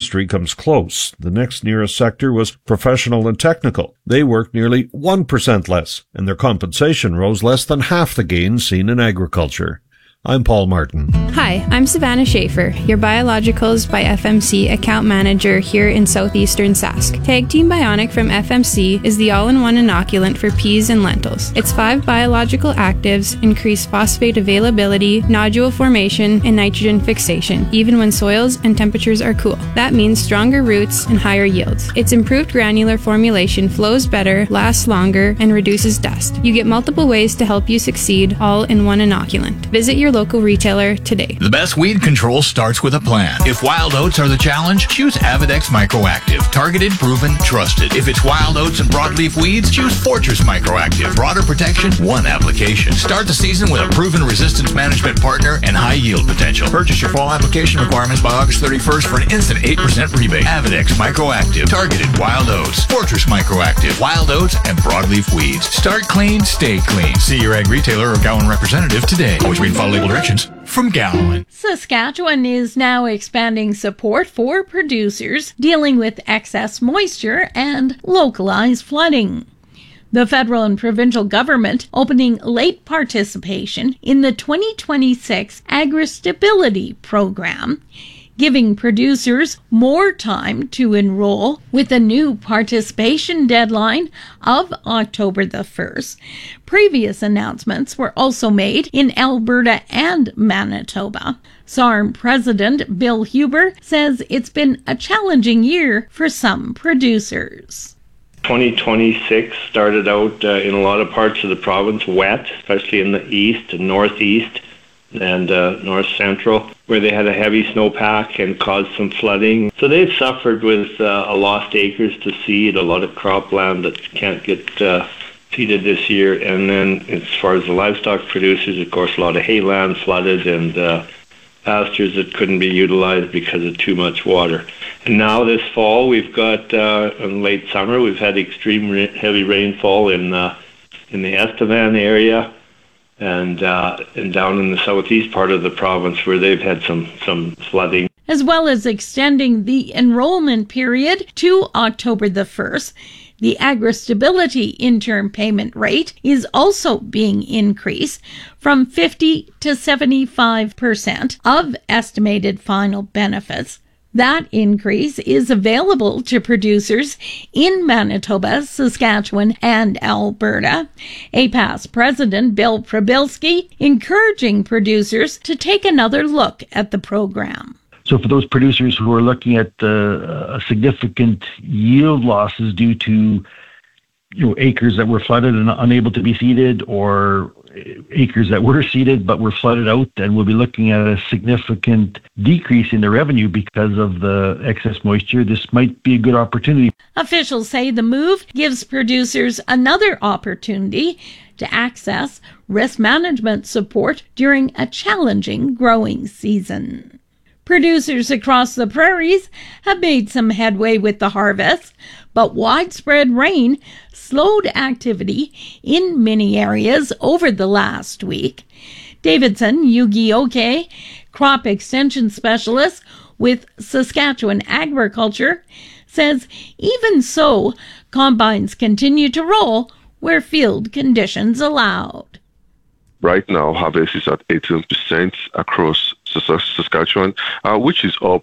industry comes close. The next nearest sector was professional and technical. They worked nearly 1% less, and their compensation rose less than half the gains seen in agriculture. I'm Paul Martin. Hi, I'm Savannah Schaefer, your Biologicals by FMC account manager here in southeastern Sask. Tag Team Bionic from FMC is the all-in-one inoculant for peas and lentils. Its 5 biological actives increase phosphate availability, nodule formation, and nitrogen fixation, even when soils and temperatures are cool. That means stronger roots and higher yields. Its improved granular formulation flows better, lasts longer, and reduces dust. You get multiple ways to help you succeed, all in one inoculant. Visit your local retailer today. The best weed control starts with a plan. If wild oats are the challenge, choose Avidex Microactive. Targeted, proven, trusted. If it's wild oats and broadleaf weeds, choose Fortress Microactive. Broader protection, one application. Start the season with a proven resistance management partner and high yield potential. Purchase your fall application requirements by August 31st for an instant 8% rebate. Avidex Microactive. Targeted wild oats. Fortress Microactive. Wild oats and broadleaf weeds. Start clean, stay clean. See your ag retailer or Gowan representative today. Always read and follow label directions from Gowan. Saskatchewan is now expanding support for producers dealing with excess moisture and localized flooding. The federal and provincial government opening late participation in the 2026 Agri-Stability Program, giving producers more time to enroll with a new participation deadline of October the 1st. Previous announcements were also made in Alberta and Manitoba. SARM President Bill Huber says it's been a challenging year for some producers. 2026 started out in a lot of parts of the province wet, especially in the east and northeast and north central, where they had a heavy snowpack and caused some flooding. So they've suffered with a lost acres to seed, a lot of cropland that can't get seeded this year. And then as far as the livestock producers, of course, a lot of hayland flooded and pastures that couldn't be utilized because of too much water. And now this fall, we've got, in late summer, we've had extreme heavy rainfall in the Estevan area, and down in the southeast part of the province where they've had some flooding. As well as extending the enrollment period to October the 1st, the Agri-Stability interim payment rate is also being increased from 50 to 75% of estimated final benefits. That increase is available to producers in Manitoba, Saskatchewan, and Alberta. APAS President Bill Prabilski encouraging producers to take another look at the program. So for those producers who are looking at significant yield losses due to acres that were flooded and unable to be seeded, or acres that were seeded but were flooded out, and we'll be looking at a significant decrease in the revenue because of the excess moisture, this might be a good opportunity. Officials say the move gives producers another opportunity to access risk management support during a challenging growing season. Producers across the prairies have made some headway with the harvest, but widespread rain slowed activity in many areas over the last week. Davidson Yugioke, crop extension specialist with Saskatchewan Agriculture, says even so, combines continue to roll where field conditions allowed. Right now, harvest is at 18% across Saskatchewan, which is up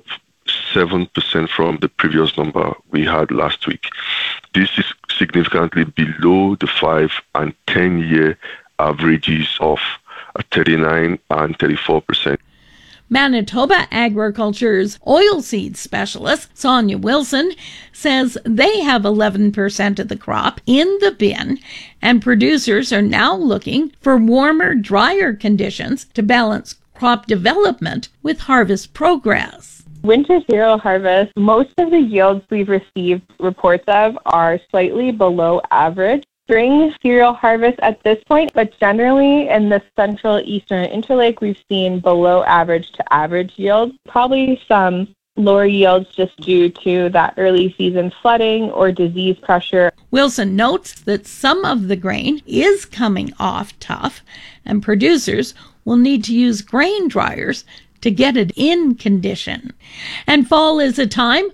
7% from the previous number we had last week. This is significantly below the 5 and 10-year averages of 39 and 34%. Manitoba Agriculture's oilseed specialist, Sonia Wilson, says they have 11% of the crop in the bin, and producers are now looking for warmer, drier conditions to balance crop development with harvest progress. Winter cereal harvest, most of the yields we've received reports of are slightly below average. Spring cereal harvest at this point, but generally in the central eastern interlake, we've seen below average to average yields. Probably some lower yields just due to that early season flooding or disease pressure. Wilson notes that some of the grain is coming off tough, and producers will need to use grain dryers to get it in condition. And fall is a time